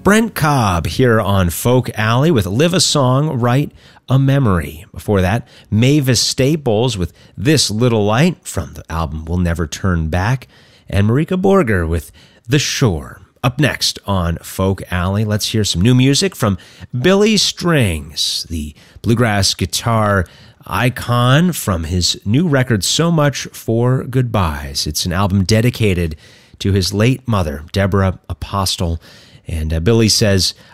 Brent Cobb here on Folk Alley with Live a Song, Write a Memory. Before that, Mavis Staples with This Little Light from the album We'll Never Turn Back, and Marika Borger with The Shore. Up next on Folk Alley, let's hear some new music from Billy Strings, the bluegrass guitar icon from his new record, So Much for Goodbyes. It's an album dedicated to his late mother, Deborah Apostle. And Billy says,